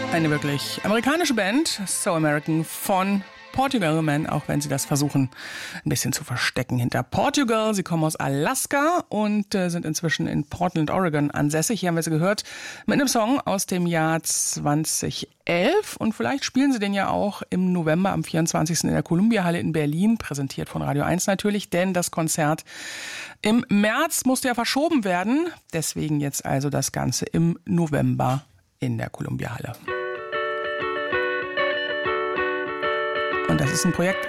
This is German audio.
Eine wirklich amerikanische Band, So American von Portugal Man, auch wenn sie das versuchen, ein bisschen zu verstecken hinter Portugal. Sie kommen aus Alaska und sind inzwischen in Portland, Oregon ansässig. Hier haben wir sie gehört mit einem Song aus dem Jahr 2011. Und vielleicht spielen sie den ja auch im November am 24. in der Columbia-Halle in Berlin, präsentiert von Radio 1 natürlich, denn das Konzert im März musste ja verschoben werden. Deswegen jetzt also das Ganze im November in der Columbia-Halle. Und das ist ein Projekt